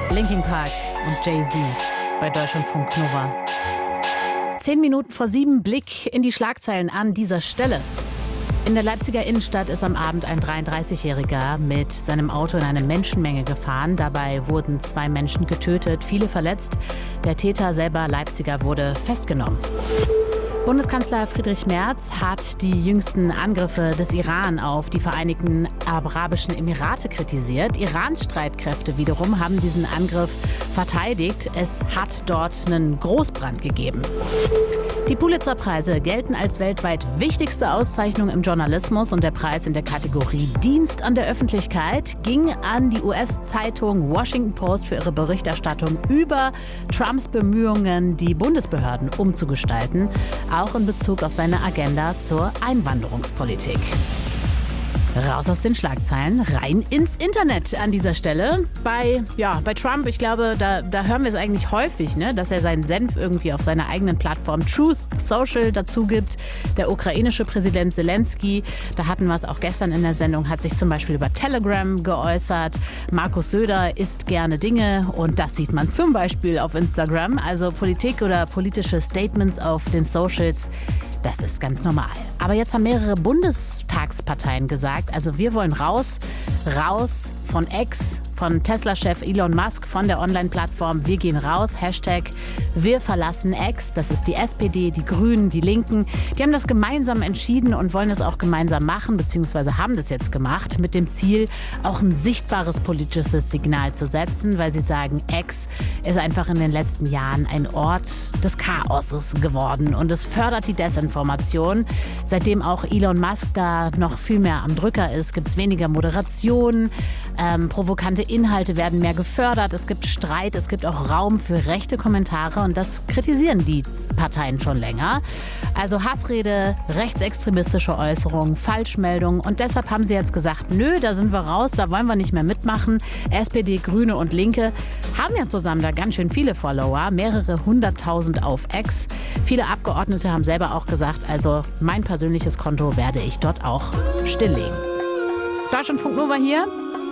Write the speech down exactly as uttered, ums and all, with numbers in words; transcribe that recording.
Linkin Park und Jay-Z bei Deutschlandfunk Nova. Zehn Minuten vor sieben, Blick in die Schlagzeilen an dieser Stelle. In der Leipziger Innenstadt ist am Abend ein dreiunddreißigjähriger mit seinem Auto in eine Menschenmenge gefahren. Dabei wurden zwei Menschen getötet, viele verletzt. Der Täter, selber Leipziger, wurde festgenommen. Bundeskanzler Friedrich Merz hat die jüngsten Angriffe des Iran auf die Vereinigten Arabischen Emirate kritisiert. Irans Streitkräfte wiederum haben diesen Angriff verteidigt. Es hat dort einen Großbrand gegeben. Die Pulitzer-Preise gelten als weltweit wichtigste Auszeichnung im Journalismus und der Preis in der Kategorie Dienst an der Öffentlichkeit ging an die U S-Zeitung Washington Post für ihre Berichterstattung über Trumps Bemühungen, die Bundesbehörden umzugestalten, auch in Bezug auf seine Agenda zur Einwanderungspolitik. Raus aus den Schlagzeilen, rein ins Internet an dieser Stelle. Bei, ja, bei Trump, ich glaube, da, da hören wir es eigentlich häufig, ne, dass er seinen Senf irgendwie auf seiner eigenen Plattform Truth Social dazu gibt. Der ukrainische Präsident Zelensky, da hatten wir es auch gestern in der Sendung, hat sich zum Beispiel über Telegram geäußert. Markus Söder isst gerne Dinge und das sieht man zum Beispiel auf Instagram. Also Politik oder politische Statements auf den Socials, das ist ganz normal. Aber jetzt haben mehrere Bundestagsparteien gesagt, also wir wollen raus, raus von X, von Tesla-Chef Elon Musk, von der Online-Plattform. Wir gehen raus, Hashtag wir verlassen X. Das ist die S P D, die Grünen, die Linken. Die haben das gemeinsam entschieden und wollen es auch gemeinsam machen, beziehungsweise haben das jetzt gemacht, mit dem Ziel, auch ein sichtbares politisches Signal zu setzen, weil sie sagen, X ist einfach in den letzten Jahren ein Ort des Chaoses geworden und es fördert die Desinformation. Seitdem auch Elon Musk da noch viel mehr am Drücker ist, gibt es weniger Moderation, ähm, provokante Inhalte werden mehr gefördert, es gibt Streit, es gibt auch Raum für rechte Kommentare und das kritisieren die Parteien schon länger. Also Hassrede, rechtsextremistische Äußerungen, Falschmeldungen und deshalb haben sie jetzt gesagt, nö, da sind wir raus, da wollen wir nicht mehr mitmachen. S P D, Grüne und Linke haben ja zusammen da ganz schön viele Follower, mehrere hunderttausend auf X. Viele Abgeordnete haben selber auch gesagt, also mein persönliches Konto werde ich dort auch stilllegen. Deutschlandfunk Nova hier.